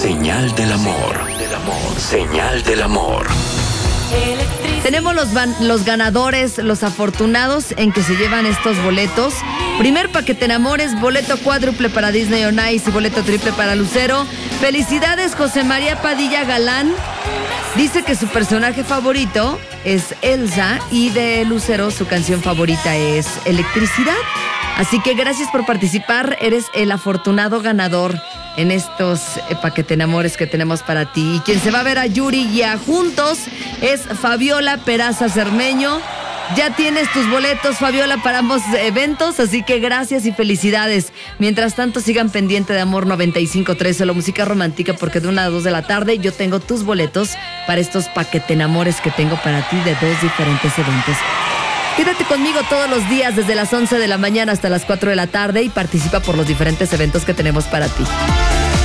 Señal del amor. Señal del amor. Tenemos los ganadores, los afortunados en que se llevan estos boletos. Primer paquete enamores, boleto cuádruple para Disney on Ice y boleto triple para Lucero. Felicidades, José María Padilla Galán. Dice que su personaje favorito es Elsa y de Lucero su canción favorita es Electricidad. Así que gracias por participar, eres el afortunado ganador en estos paquete enamores que tenemos para ti. Y quien se va a ver a Yuri y a Juntos es Fabiola Peraza Cermeño. Ya tienes tus boletos, Fabiola, para ambos eventos, así que gracias y felicidades. Mientras tanto, sigan pendiente de Amor 95.3, solo música romántica, porque de 1 a 2 de la tarde yo tengo tus boletos para estos paquete enamores que tengo para ti de 2 diferentes eventos. Quédate conmigo todos los días desde las 11 de la mañana hasta las 4 de la tarde y participa por los diferentes eventos que tenemos para ti.